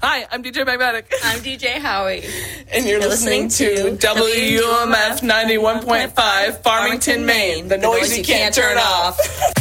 Hi, I'm DJ Magnetic. I'm DJ Howie. And you're listening to WUMF 91.5, Farmington, Maine. The noise you can't turn off.